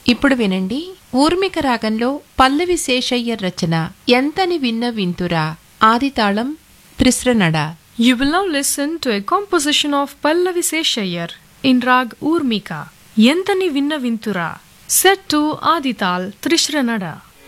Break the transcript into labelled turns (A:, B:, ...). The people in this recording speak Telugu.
A: ఇప్పుడు వినండి, ఊర్మిక రాగంలో పల్లవి శేషయ్య రచన ఎంతని విన్న వింతురా, ఆదితాళం త్రిశ్రనడ.
B: You will now listen to a composition of Pallavi Seshayar in Rag Urmika, Yentani Vinna Vintura, set to Adital Trishranada.